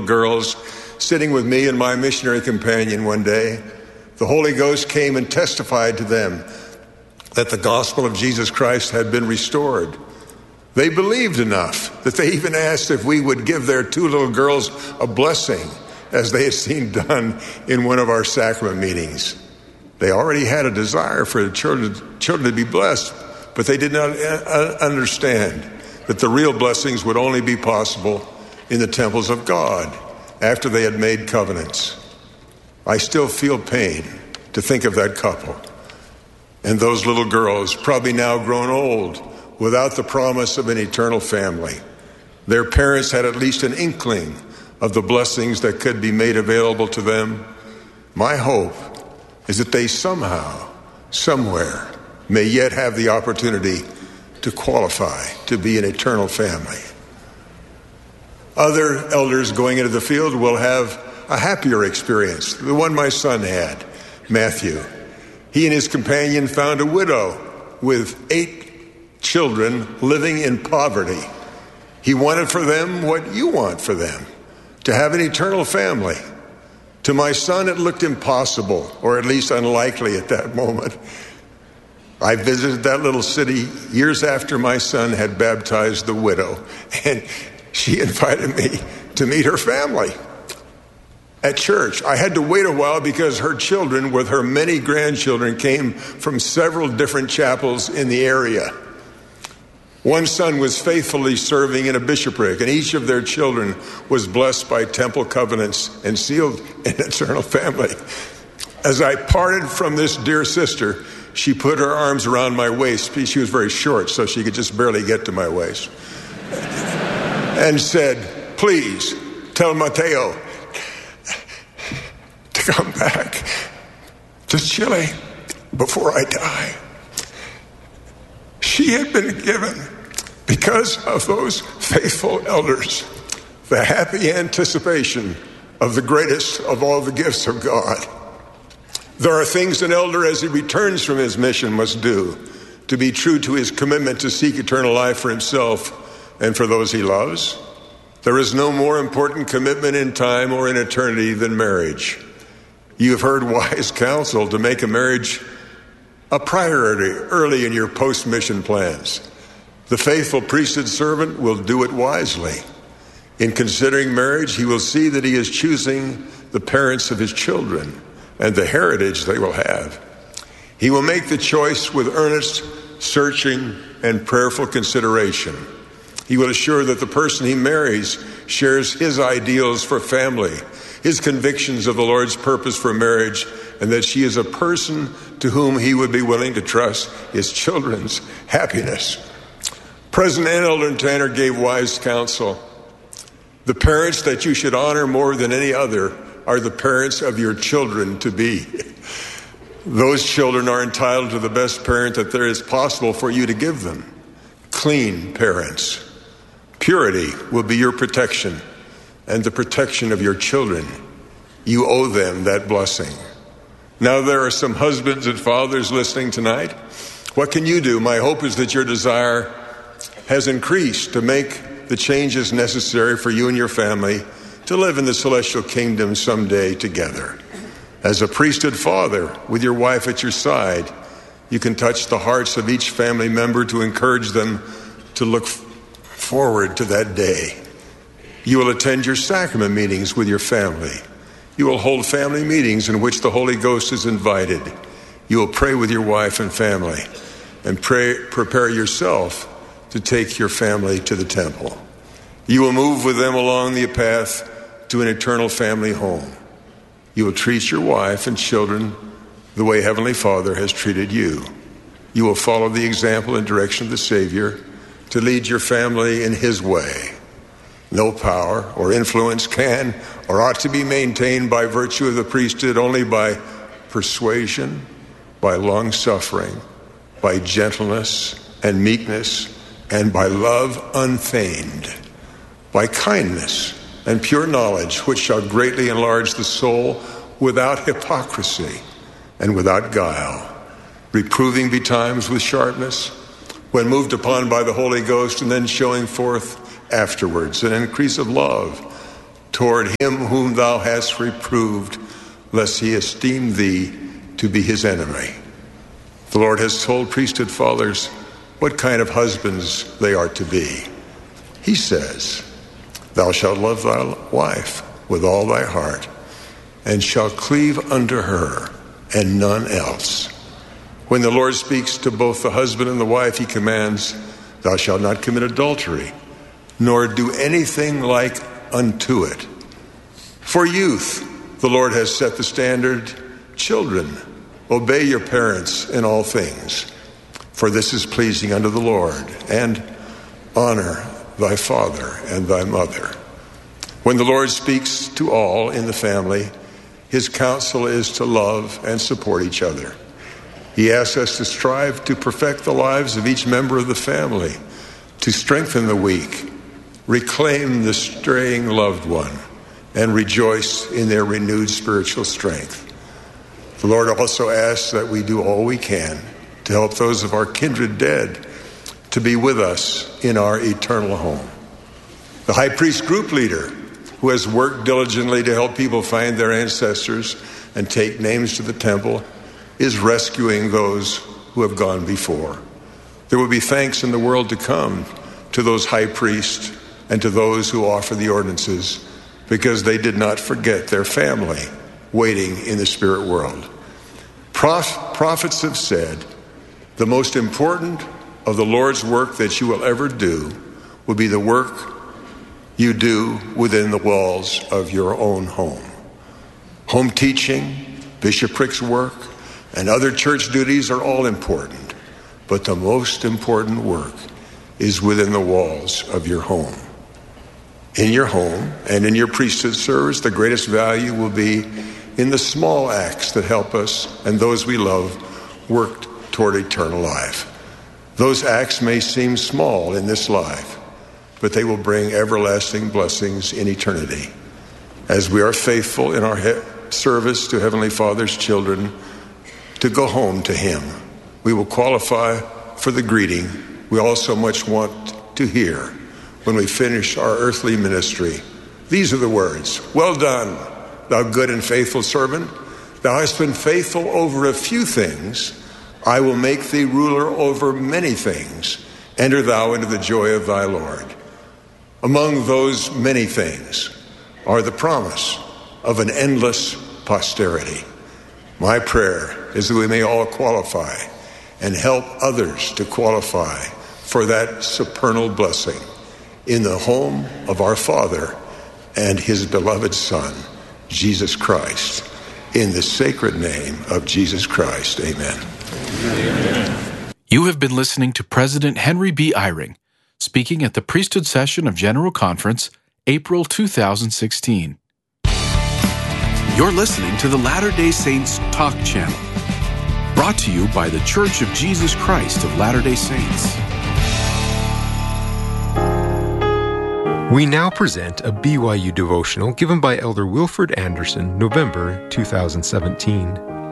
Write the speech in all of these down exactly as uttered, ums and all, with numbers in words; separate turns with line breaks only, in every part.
girls sitting with me and my missionary companion one day. The Holy Ghost came and testified to them that the gospel of Jesus Christ had been restored. They believed enough that they even asked if we would give their two little girls a blessing, as they had seen done in one of our sacrament meetings. They already had a desire for the children, children to be blessed, but they did not understand that the real blessings would only be possible in the temples of God after they had made covenants. I still feel pain to think of that couple and those little girls, probably now grown old, without the promise of an eternal family. Their parents had at least an inkling of the blessings that could be made available to them. My hope is that they somehow, somewhere, may yet have the opportunity to qualify to be an eternal family. Other elders going into the field will have a happier experience, the one my son had, Matthew. He and his companion found a widow with eight children living in poverty. He wanted for them what you want for them, to have an eternal family. To my son, it looked impossible, or at least unlikely at that moment. I visited that little city years after my son had baptized the widow, and she invited me to meet her family at church. I had to wait a while because her children, with her many grandchildren, came from several different chapels in the area. One son was faithfully serving in a bishopric, and each of their children was blessed by temple covenants and sealed an eternal family. As I parted from this dear sister, she put her arms around my waist. She was very short, so she could just barely get to my waist, and said, "Please tell Mateo to come back to Chile before I die." She had been given, because of those faithful elders, the happy anticipation of the greatest of all the gifts of God. There are things an elder, as he returns from his mission, must do to be true to his commitment to seek eternal life for himself and for those he loves. There is no more important commitment in time or in eternity than marriage. You have heard wise counsel to make a marriage a priority early in your post-mission plans. The faithful priesthood servant will do it wisely. In considering marriage, he will see that he is choosing the parents of his children and the heritage they will have. He will make the choice with earnest, searching, and prayerful consideration. He will assure that the person he marries shares his ideals for family, his convictions of the Lord's purpose for marriage, and that she is a person to whom he would be willing to trust his children's happiness. President Eldon Tanner gave wise counsel. The parents that you should honor more than any other are the parents of your children to be. Those children are entitled to the best parent that there is possible for you to give them. Clean parents. Purity will be your protection and the protection of your children. You owe them that blessing. Now there are some husbands and fathers listening tonight. What can you do? My hope is that your desire has increased to make the changes necessary for you and your family to live in the celestial kingdom someday together. As a priesthood father with your wife at your side, you can touch the hearts of each family member to encourage them to look forward to that day. You will attend your sacrament meetings with your family. You will hold family meetings in which the Holy Ghost is invited. You will pray with your wife and family and pray, prepare yourself to take your family to the temple. You will move with them along the path to an eternal family home. You will treat your wife and children the way Heavenly Father has treated you. You will follow the example and direction of the Savior to lead your family in His way. No power or influence can or ought to be maintained by virtue of the priesthood, only by persuasion, by long-suffering, by gentleness and meekness, and by love unfeigned, by kindness and pure knowledge, which shall greatly enlarge the soul without hypocrisy and without guile, reproving betimes with sharpness, when moved upon by the Holy Ghost, and then showing forth afterwards an increase of love toward him whom thou hast reproved, lest he esteem thee to be his enemy. The Lord has told priesthood fathers what kind of husbands they are to be. He says, thou shalt love thy wife with all thy heart, and shalt cleave unto her, and none else. When the Lord speaks to both the husband and the wife, he commands, thou shalt not commit adultery, nor do anything like unto it. For youth, the Lord has set the standard. Children, obey your parents in all things, for this is pleasing unto the Lord. And honor thy father and thy mother. When the Lord speaks to all in the family, his counsel is to love and support each other. He asks us to strive to perfect the lives of each member of the family, to strengthen the weak, reclaim the straying loved one, and rejoice in their renewed spiritual strength. The Lord also asks that we do all we can to help those of our kindred dead to be with us in our eternal home. The high priest group leader, who has worked diligently to help people find their ancestors and take names to the temple, is rescuing those who have gone before. There will be thanks in the world to come to those high priests and to those who offer the ordinances, because they did not forget their family waiting in the spirit world. Proph- prophets have said, the most important of the Lord's work that you will ever do will be the work you do within the walls of your own home. Home teaching, bishoprics work, and other church duties are all important, but the most important work is within the walls of your home. In your home and in your priesthood service, the greatest value will be in the small acts that help us and those we love work toward eternal life. Those acts may seem small in this life, but they will bring everlasting blessings in eternity. As we are faithful in our he- service to Heavenly Father's children, to go home to him, we will qualify for the greeting we all so much want to hear when we finish our earthly ministry. These are the words, well done, thou good and faithful servant. Thou hast been faithful over a few things. I will make thee ruler over many things. Enter thou into the joy of thy Lord. Among those many things are the promise of an endless posterity. My prayer is that we may all qualify and help others to qualify for that supernal blessing in the home of our Father and his beloved Son, Jesus Christ. In the sacred name of Jesus Christ, amen.
Amen. You have been listening to President Henry B. Eyring, speaking at the Priesthood Session of General Conference, April two thousand sixteen. You're listening to the Latter-day Saints Talk Channel, brought to you by the Church of Jesus Christ of Latter-day Saints.
We now present a B Y U devotional given by Elder Wilford Anderson, November two thousand seventeen.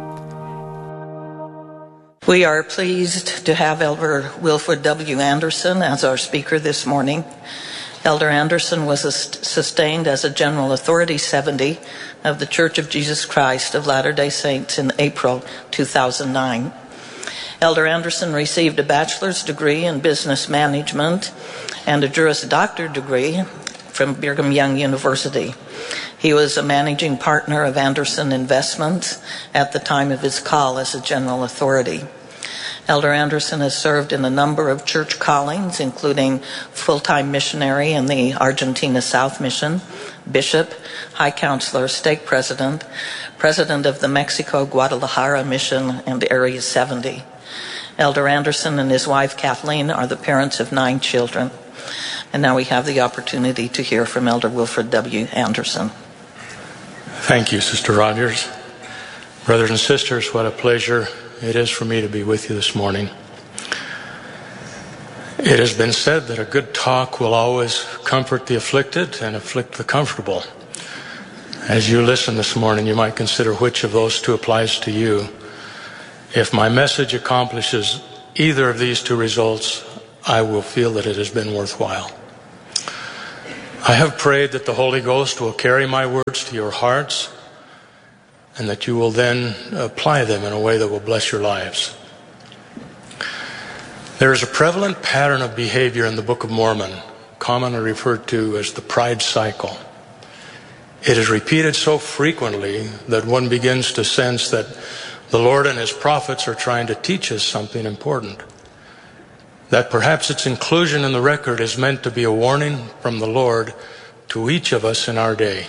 We are pleased to have Elder Wilford W. Anderson as our speaker this morning. Elder Anderson was sustained as a General Authority seventy of the Church of Jesus Christ of Latter-day Saints in April two thousand nine. Elder Anderson received a bachelor's degree in business management and a Juris Doctor degree from Brigham Young University. He was a managing partner of Anderson Investments at the time of his call as a General Authority. Elder Anderson has served in a number of church callings, including full-time missionary in the Argentina South Mission, bishop, high counselor, stake president, president of the Mexico Guadalajara Mission, and Area seventy. Elder Anderson and his wife Kathleen are the parents of nine children. And now we have the opportunity to hear from Elder Wilford W. Anderson.
Thank you, Sister Rogers. Brothers and sisters, what a pleasure it is for me to be with you this morning. It has been said that a good talk will always comfort the afflicted and afflict the comfortable. As you listen this morning, you might consider which of those two applies to you. If my message accomplishes either of these two results, I will feel that it has been worthwhile. I have prayed that the Holy Ghost will carry my words to your hearts and that you will then apply them in a way that will bless your lives. There is a prevalent pattern of behavior in the Book of Mormon, commonly referred to as the pride cycle. It is repeated so frequently that one begins to sense that the Lord and his prophets are trying to teach us something important, that perhaps its inclusion in the record is meant to be a warning from the Lord to each of us in our day.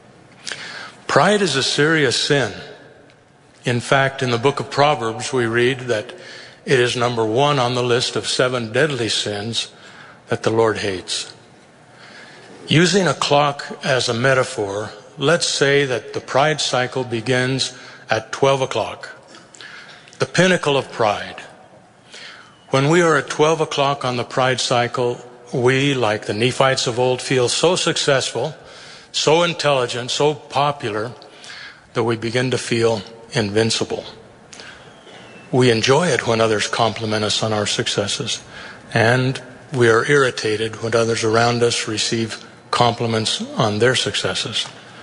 Pride is a serious sin. In fact, in the book of Proverbs, we read that it is number one on the list of seven deadly sins that the Lord hates. Using a clock as a metaphor, let's say that the pride cycle begins at twelve o'clock, the pinnacle of pride. When we are at twelve o'clock on the pride cycle, we, like the Nephites of old, feel so successful, so intelligent, so popular, that we begin to feel invincible. We enjoy it when others compliment us on our successes, and we are irritated when others around us receive compliments on their successes.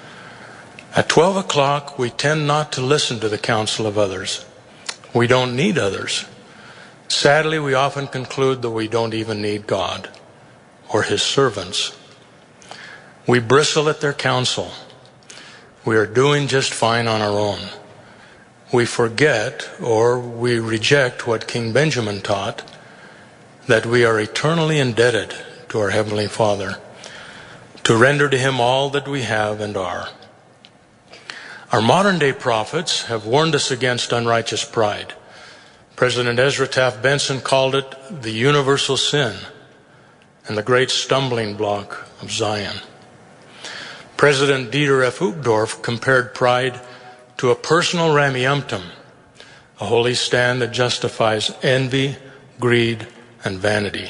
At twelve o'clock, we tend not to listen to the counsel of others. We don't need others. Sadly, we often conclude that we don't even need God or his servants. We bristle at their counsel. We are doing just fine on our own. We forget or we reject what King Benjamin taught, that we are eternally indebted to our Heavenly Father, to render to him all that we have and are. Our modern day prophets have warned us against unrighteous pride. President Ezra Taft Benson called it the universal sin and the great stumbling block of Zion. President Dieter F. Uchtdorf compared pride to a personal rameumptum, a holy stand that justifies envy, greed, and vanity.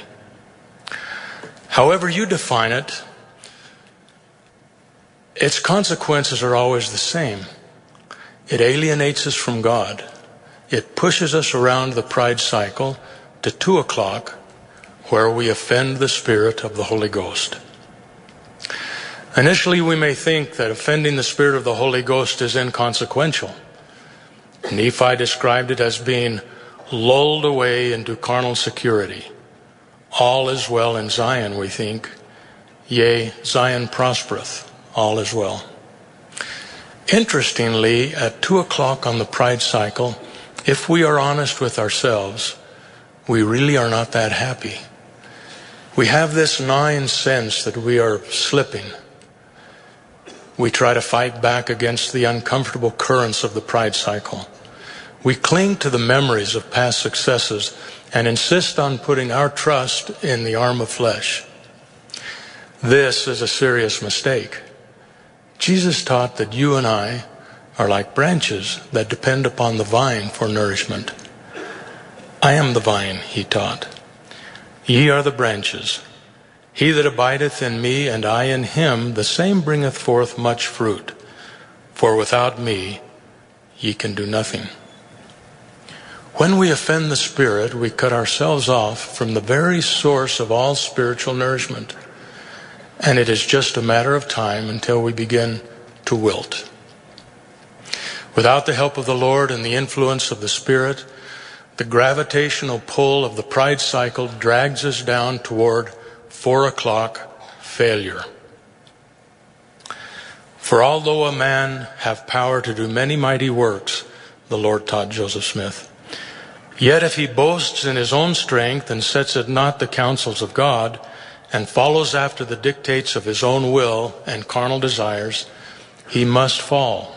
However you define it, its consequences are always the same. It alienates us from God. It pushes us around the pride cycle to two o'clock, where we offend the Spirit of the Holy Ghost. Initially, we may think that offending the Spirit of the Holy Ghost is inconsequential. Nephi described it as being lulled away into carnal security. All is well in Zion, we think. Yea, Zion prospereth. All is well. Interestingly, at two o'clock on the pride cycle, if we are honest with ourselves, we really are not that happy. We have this gnawing sense that we are slipping. We try to fight back against the uncomfortable currents of the pride cycle. We cling to the memories of past successes and insist on putting our trust in the arm of flesh. This is a serious mistake. Jesus taught that you and I are like branches that depend upon the vine for nourishment. I am the vine, he taught. Ye are the branches. He that abideth in me, and I in him, the same bringeth forth much fruit. For without me ye can do nothing. When we offend the Spirit, we cut ourselves off from the very source of all spiritual nourishment. And it is just a matter of time until we begin to wilt. Without the help of the Lord and the influence of the Spirit, the gravitational pull of the pride cycle drags us down toward four o'clock failure. For although a man have power to do many mighty works, the Lord taught Joseph Smith, yet if he boasts in his own strength and sets at naught the counsels of God, and follows after the dictates of his own will and carnal desires, he must fall.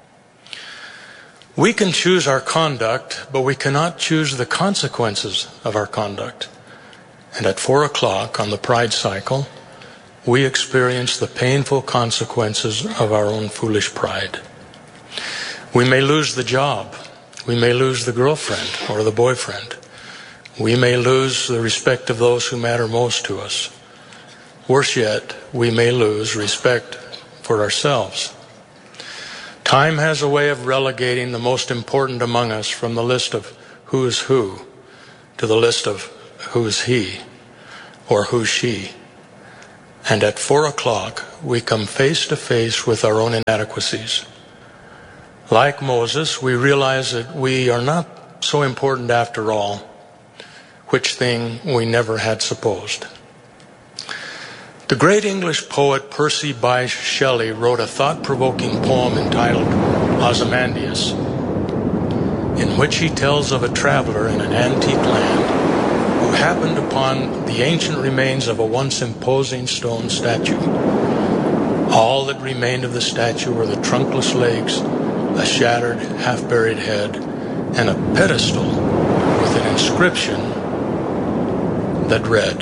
We can choose our conduct, but we cannot choose the consequences of our conduct. And at four o'clock on the pride cycle, we experience the painful consequences of our own foolish pride. We may lose the job. We may lose the girlfriend or the boyfriend. We may lose the respect of those who matter most to us. Worse yet, we may lose respect for ourselves. Time has a way of relegating the most important among us from the list of who is who to the list of who is he or who's she. And at four o'clock, we come face to face with our own inadequacies. Like Moses, we realize that we are not so important after all, which thing we never had supposed. The great English poet Percy Bysshe Shelley wrote a thought-provoking poem entitled Ozymandias, in which he tells of a traveler in an antique land who happened upon the ancient remains of a once imposing stone statue. All that remained of the statue were the trunkless legs, a shattered, half-buried head, and a pedestal with an inscription that read,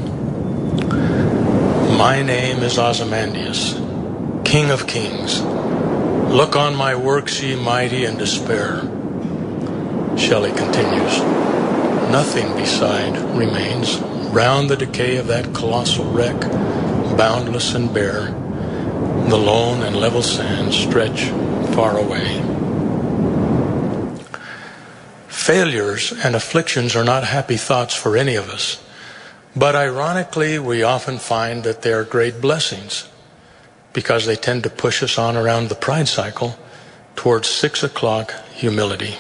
"My name is Ozymandias, King of Kings. Look on my works, ye mighty, and despair." Shelley continues, "Nothing beside remains. Round the decay of that colossal wreck, boundless and bare, the lone and level sands stretch far away." Failures and afflictions are not happy thoughts for any of us, but ironically, we often find that they are great blessings because they tend to push us on around the pride cycle towards six o'clock humility.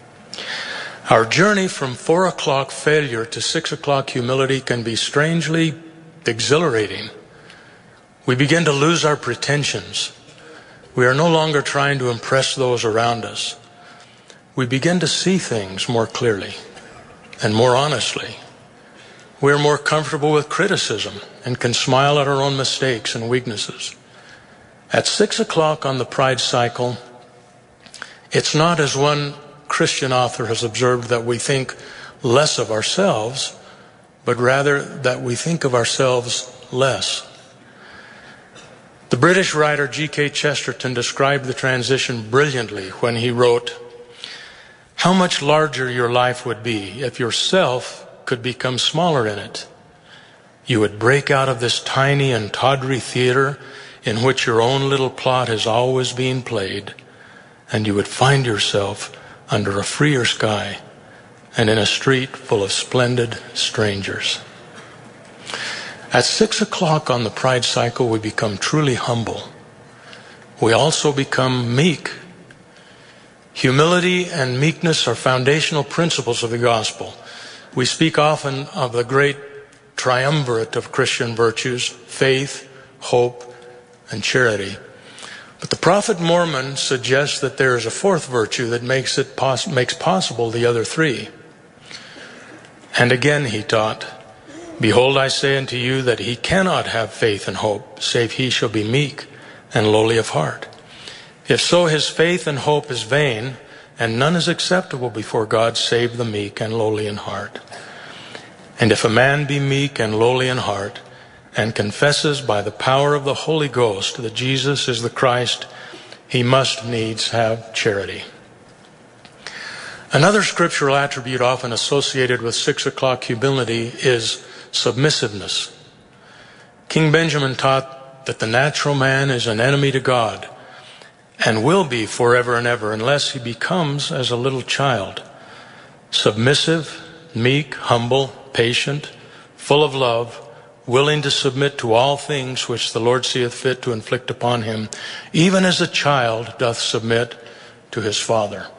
Our journey from four o'clock failure to six o'clock humility can be strangely exhilarating. We begin to lose our pretensions. We are no longer trying to impress those around us. We begin to see things more clearly and more honestly. We are more comfortable with criticism and can smile at our own mistakes and weaknesses. At six o'clock on the pride cycle, it's not, as one Christian author has observed, that we think less of ourselves, but rather that we think of ourselves less. The British writer G K Chesterton described the transition brilliantly when he wrote, "How much larger your life would be if yourself could become smaller in it. You would break out of this tiny and tawdry theater in which your own little plot is always being played, and you would find yourself under a freer sky and in a street full of splendid strangers." At six o'clock on the pride cycle, we become truly humble. We also become meek. Humility and meekness are foundational principles of the gospel. We speak often of the great triumvirate of Christian virtues: faith, hope, and charity. But the prophet Mormon suggests that there is a fourth virtue that makes it pos- makes possible the other three. And again he taught, "Behold, I say unto you that he cannot have faith and hope, save he shall be meek and lowly of heart. If so, his faith and hope is vain, and none is acceptable before God save the meek and lowly in heart. And if a man be meek and lowly in heart, and confesses by the power of the Holy Ghost that Jesus is the Christ, he must needs have charity." Another scriptural attribute often associated with six o'clock humility is submissiveness. King Benjamin taught that the natural man is an enemy to God and will be forever and ever unless he becomes as a little child, submissive, meek, humble, patient, full of love, willing to submit to all things which the Lord seeth fit to inflict upon him, even as a child doth submit to his father.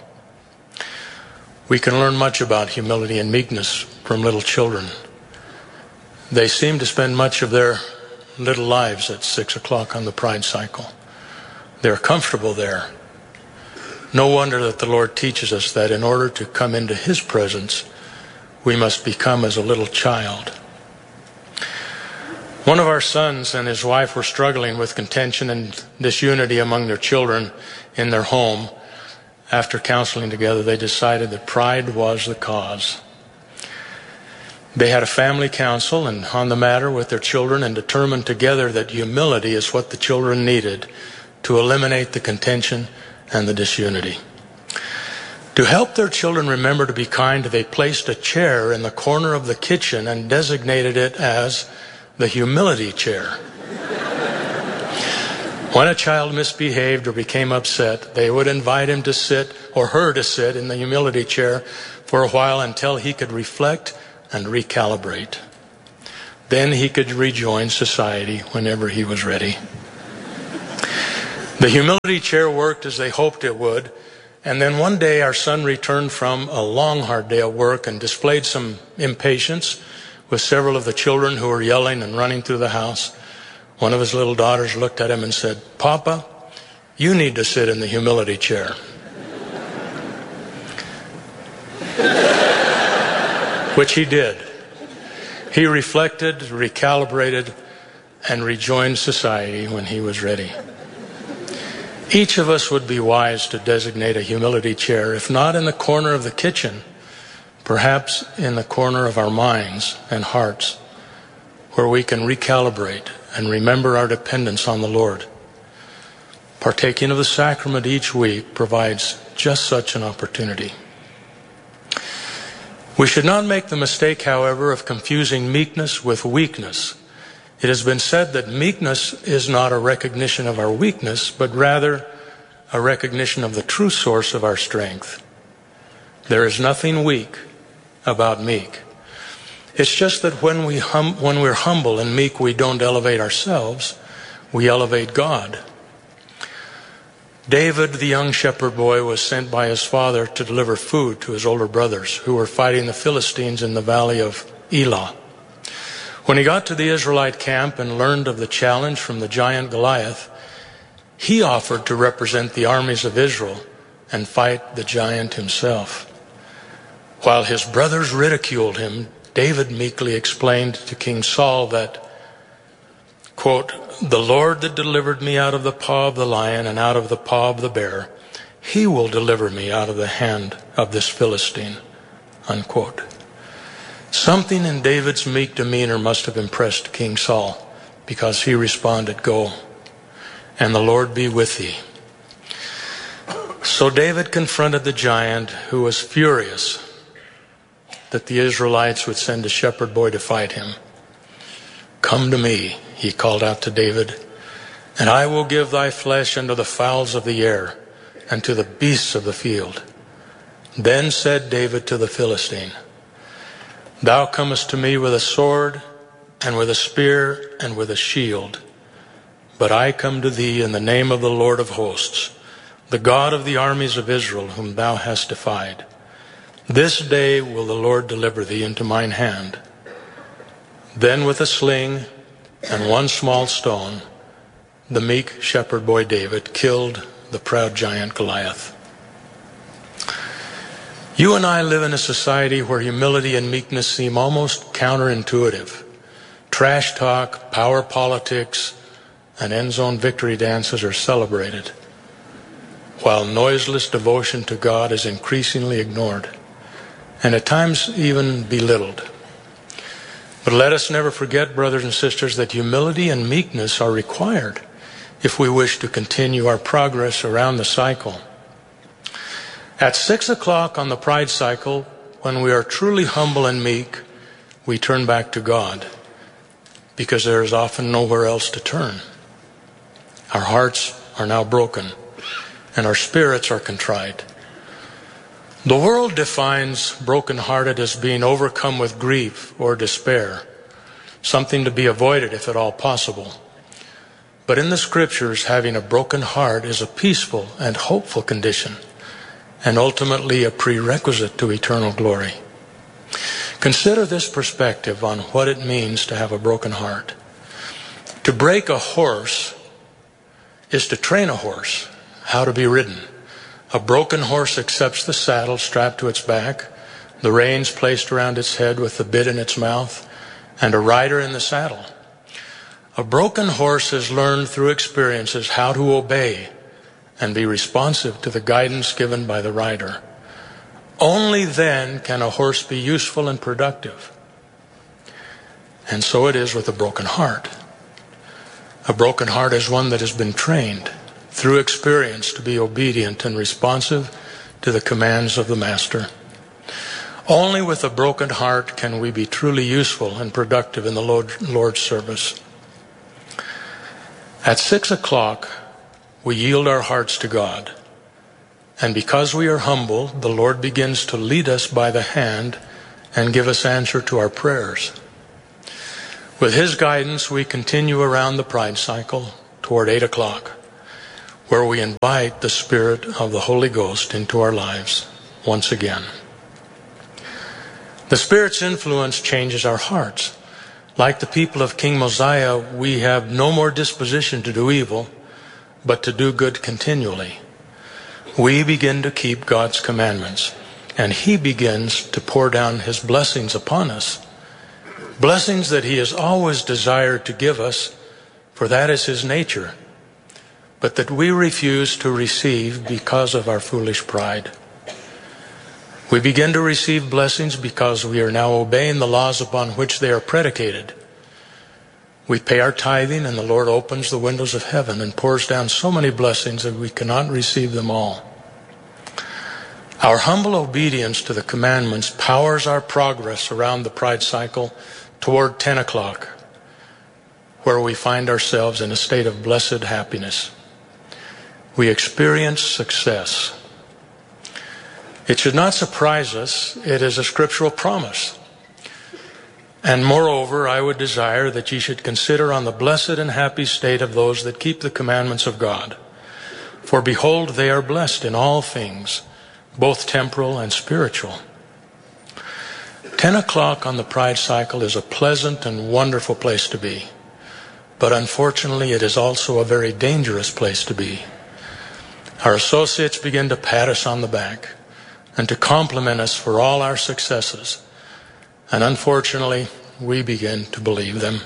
We can learn much about humility and meekness from little children. They seem to spend much of their little lives at six o'clock on the pride cycle. They're comfortable there. No wonder that the Lord teaches us that in order to come into his presence, we must become as a little child. One of our sons and his wife were struggling with contention and disunity among their children in their home. After counseling together, they decided that pride was the cause. They had a family council and on the matter with their children and determined together that humility is what the children needed to eliminate the contention and the disunity. To help their children remember to be kind, they placed a chair in the corner of the kitchen and designated it as the humility chair. When a child misbehaved or became upset, they would invite him to sit, or her to sit, in the humility chair for a while until he could reflect and recalibrate. Then he could rejoin society whenever he was ready. The humility chair worked as they hoped it would, and then one day our son returned from a long, hard day at work and displayed some impatience with several of the children who were yelling and running through the house. One of his little daughters looked at him and said, "Papa, you need to sit in the humility chair." Which he did. He reflected, recalibrated, and rejoined society when he was ready. Each of us would be wise to designate a humility chair, if not in the corner of the kitchen, perhaps in the corner of our minds and hearts, where we can recalibrate and remember our dependence on the Lord. Partaking of the sacrament each week provides just such an opportunity. We should not make the mistake, however, of confusing meekness with weakness. It has been said that meekness is not a recognition of our weakness, but rather a recognition of the true source of our strength. There is nothing weak about meek. It's just that when, we hum- when we're humble and meek, we don't elevate ourselves, we elevate God. David, the young shepherd boy, was sent by his father to deliver food to his older brothers who were fighting the Philistines in the valley of Elah. When he got to the Israelite camp and learned of the challenge from the giant Goliath, he offered to represent the armies of Israel and fight the giant himself. While his brothers ridiculed him, David meekly explained to King Saul that, quote, "The Lord that delivered me out of the paw of the lion and out of the paw of the bear, he will deliver me out of the hand of this Philistine," unquote. Something in David's meek demeanor must have impressed King Saul, because he responded, "Go, and the Lord be with thee." So David confronted the giant, who was furious that the Israelites would send a shepherd boy to fight him. "Come to me," he called out to David, "and I will give thy flesh unto the fowls of the air and to the beasts of the field." Then said David to the Philistine, "Thou comest to me with a sword and with a spear and with a shield, but I come to thee in the name of the Lord of hosts, the God of the armies of Israel, whom thou hast defied. This day will the Lord deliver thee into mine hand." Then with a sling and one small stone, the meek shepherd boy David killed the proud giant Goliath. You and I live in a society where humility and meekness seem almost counterintuitive. Trash talk, power politics, and end-zone victory dances are celebrated, while noiseless devotion to God is increasingly ignored, and at times even belittled. But let us never forget, brothers and sisters, that humility and meekness are required if we wish to continue our progress around the cycle. At six o'clock on the pride cycle, when we are truly humble and meek, we turn back to God, because there is often nowhere else to turn. Our hearts are now broken, and our spirits are contrite. The world defines brokenhearted as being overcome with grief or despair, something to be avoided if at all possible. But in the Scriptures, having a broken heart is a peaceful and hopeful condition, and ultimately a prerequisite to eternal glory. Consider this perspective on what it means to have a broken heart. To break a horse is to train a horse how to be ridden. A broken horse accepts the saddle strapped to its back, the reins placed around its head with the bit in its mouth, and a rider in the saddle. A broken horse has learned through experiences how to obey and be responsive to the guidance given by the rider. Only then can a horse be useful and productive. And so it is with a broken heart. A broken heart is one that has been trained through experience to be obedient and responsive to the commands of the Master. Only with a broken heart can we be truly useful and productive in the Lord's service. At six o'clock, we yield our hearts to God. And because we are humble, the Lord begins to lead us by the hand and give us answer to our prayers. With his guidance, we continue around the pride cycle toward eight o'clock, where we invite the Spirit of the Holy Ghost into our lives once again. The Spirit's influence changes our hearts. Like the people of King Mosiah, we have no more disposition to do evil, but to do good continually. We begin to keep God's commandments, and he begins to pour down his blessings upon us. Blessings that he has always desired to give us, for that is his nature, but that we refuse to receive because of our foolish pride. We begin to receive blessings because we are now obeying the laws upon which they are predicated. We pay our tithing, and the Lord opens the windows of heaven and pours down so many blessings that we cannot receive them all. Our humble obedience to the commandments powers our progress around the pride cycle toward ten o'clock, where we find ourselves in a state of blessed happiness. We experience success. It should not surprise us. It is a scriptural promise. And moreover, I would desire that ye should consider on the blessed and happy state of those that keep the commandments of God. For behold, they are blessed in all things, both temporal and spiritual. Ten o'clock on the pride cycle is a pleasant and wonderful place to be. But unfortunately, it is also a very dangerous place to be. Our associates begin to pat us on the back and to compliment us for all our successes. And unfortunately, we begin to believe them.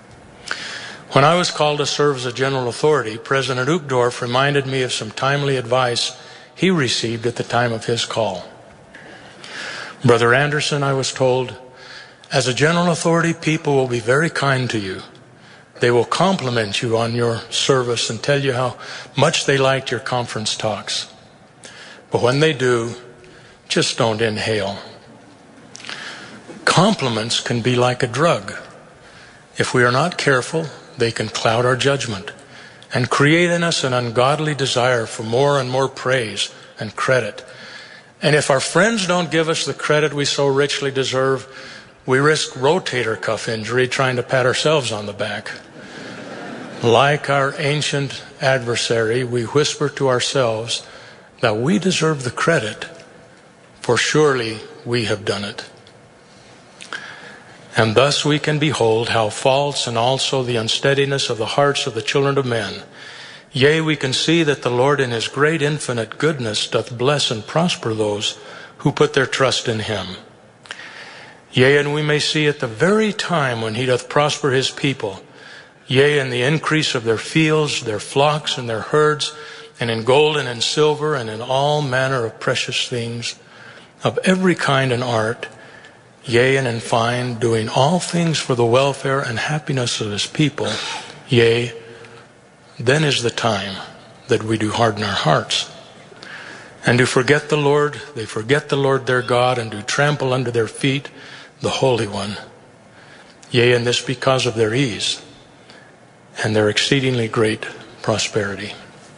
When I was called to serve as a general authority, President Uchtdorf reminded me of some timely advice he received at the time of his call. Brother Anderson, I was told, as a general authority, people will be very kind to you. They will compliment you on your service and tell you how much they liked your conference talks. But when they do, just don't inhale. Compliments can be like a drug. If we are not careful, they can cloud our judgment and create in us an ungodly desire for more and more praise and credit. And if our friends don't give us the credit we so richly deserve, we risk rotator cuff injury trying to pat ourselves on the back. Like our ancient adversary, we whisper to ourselves that we deserve the credit, for surely we have done it. And thus we can behold how false and also the unsteadiness of the hearts of the children of men. Yea, we can see that the Lord in his great infinite goodness doth bless and prosper those who put their trust in him. Yea, and we may see at the very time when he doth prosper his people, yea, in the increase of their fields, their flocks, and their herds, and in gold and in silver, and in all manner of precious things, of every kind and art, yea, and in fine, doing all things for the welfare and happiness of his people, yea, then is the time that we do harden our hearts, and do forget the Lord. They forget the Lord their God, and do trample under their feet the Holy One. Yea, and this because of their ease and their exceedingly great prosperity.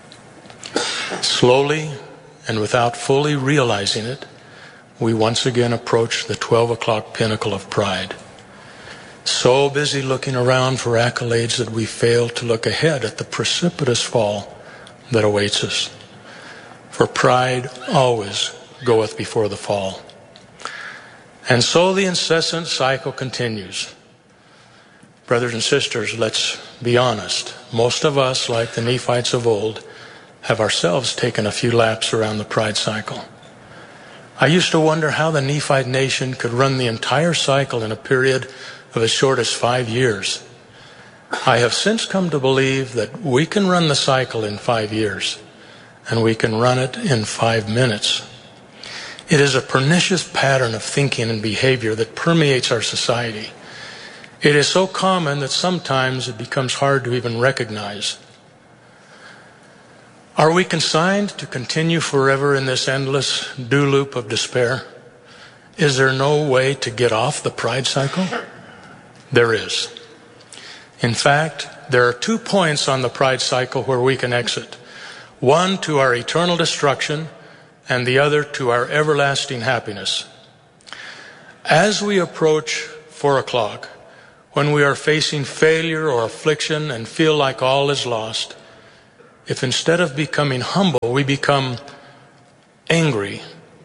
Slowly and without fully realizing it, we once again approach the twelve o'clock pinnacle of pride. So busy looking around for accolades that we fail to look ahead at the precipitous fall that awaits us. For pride always goeth before the fall. And so the incessant cycle continues. Brothers and sisters, let's be honest. Most of us, like the Nephites of old, have ourselves taken a few laps around the pride cycle. I used to wonder how the Nephite nation could run the entire cycle in a period of as short as five years. I have since come to believe that we can run the cycle in five years, and we can run it in five minutes. It is a pernicious pattern of thinking and behavior that permeates our society. It is so common that sometimes it becomes hard to even recognize. Are we consigned to continue forever in this endless do loop of despair? Is there no way to get off the pride cycle? There is. In fact, there are two points on the pride cycle where we can exit. One to our eternal destruction, and the other to our everlasting happiness. As we approach four o'clock, when we are facing failure or affliction and feel like all is lost, if instead of becoming humble, we become angry,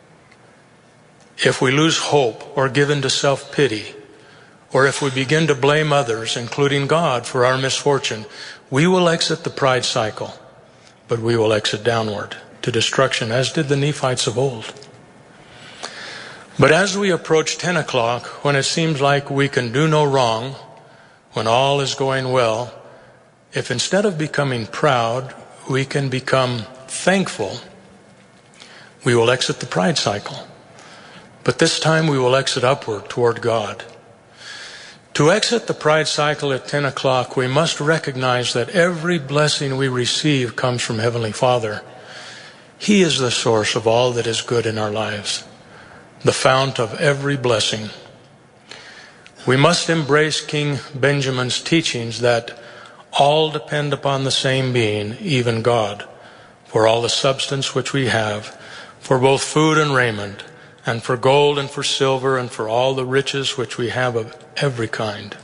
if we lose hope or give in to self-pity, or if we begin to blame others, including God, for our misfortune, we will exit the pride cycle, but we will exit downward to destruction, as did the Nephites of old. But as we approach ten o'clock, when it seems like we can do no wrong, when all is going well, if instead of becoming proud, we can become thankful, we will exit the pride cycle. But this time we will exit upward toward God. To exit the pride cycle at ten o'clock, we must recognize that every blessing we receive comes from Heavenly Father. He is the source of all that is good in our lives, the fount of every blessing. We must embrace King Benjamin's teachings that all depend upon the same being, even God, for all the substance which we have, for both food and raiment, and for gold and for silver, and for all the riches which we have of every kind.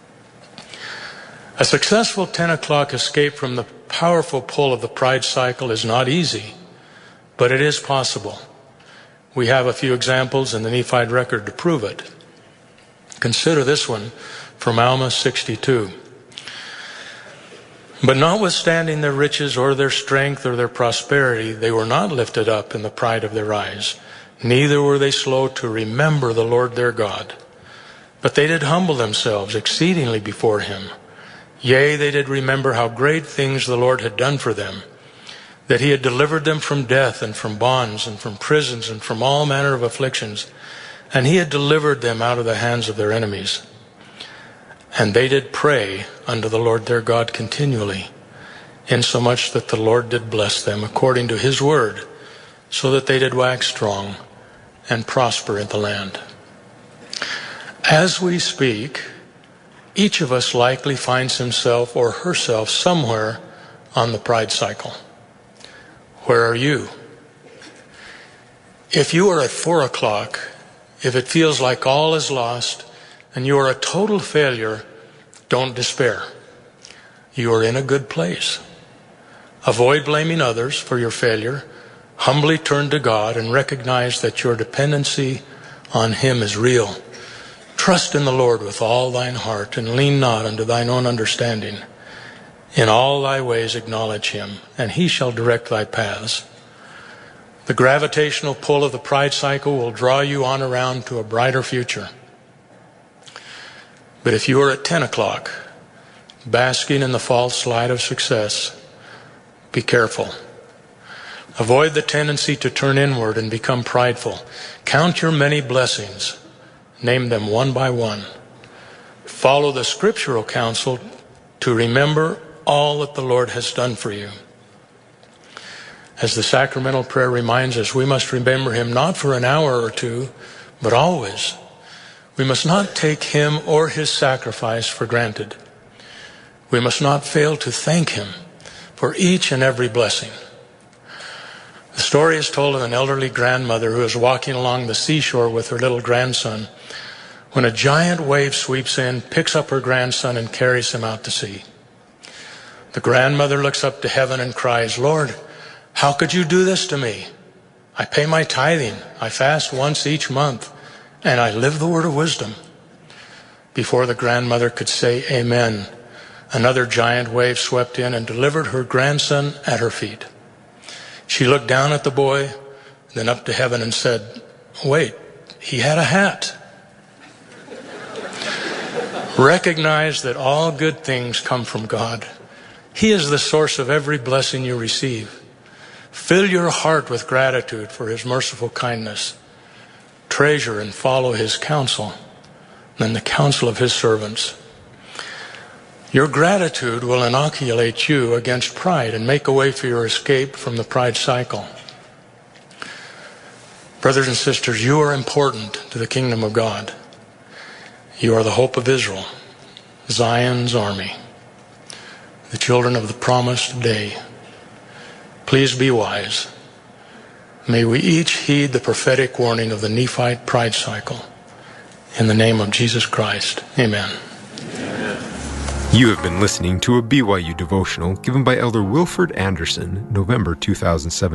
A successful ten o'clock escape from the powerful pull of the pride cycle is not easy, but it is possible. We have a few examples in the Nephite record to prove it. Consider this one from Alma sixty-two. But notwithstanding their riches or their strength or their prosperity, they were not lifted up in the pride of their eyes, neither were they slow to remember the Lord their God. But they did humble themselves exceedingly before him. Yea, they did remember how great things the Lord had done for them, that he had delivered them from death and from bonds and from prisons and from all manner of afflictions, and he had delivered them out of the hands of their enemies. And they did pray unto the Lord their God continually, insomuch that the Lord did bless them according to his word, so that they did wax strong and prosper in the land. As we speak, each of us likely finds himself or herself somewhere on the pride cycle. Where are you? If you are at four o'clock, if it feels like all is lost and you are a total failure, don't despair. You are in a good place. Avoid blaming others for your failure. Humbly turn to God and recognize that your dependency on him is real. Trust in the Lord with all thine heart, and lean not unto thine own understanding. In all thy ways acknowledge him, and he shall direct thy paths. The gravitational pull of the pride cycle will draw you on around to a brighter future. But if you are at ten o'clock, basking in the false light of success, be careful. Avoid the tendency to turn inward and become prideful. Count your many blessings. Name them one by one. Follow the scriptural counsel to remember all that the Lord has done for you. As the sacramental prayer reminds us, we must remember him not for an hour or two, but always. We must not take him or his sacrifice for granted. We must not fail to thank him for each and every blessing. The story is told of an elderly grandmother who is walking along the seashore with her little grandson when a giant wave sweeps in, picks up her grandson, and carries him out to sea. The grandmother looks up to heaven and cries, "Lord, how could you do this to me? I pay my tithing, I fast once each month, and I live the word of wisdom." Before the grandmother could say amen, another giant wave swept in and delivered her grandson at her feet. She looked down at the boy, then up to heaven and said, "Wait, he had a hat." Recognize that all good things come from God. He is the source of every blessing you receive. Fill your heart with gratitude for his merciful kindness. Treasure and follow his counsel and the counsel of his servants. Your gratitude will inoculate you against pride and make a way for your escape from the pride cycle. Brothers and sisters, you are important to the kingdom of God. You are the hope of Israel, Zion's army, the children of the promised day. Please be wise. May we each heed the prophetic warning of the Nephite pride cycle. In the name of Jesus Christ, amen.
You have been listening to a B Y U devotional given by Elder Wilford Anderson, November two thousand seventeen.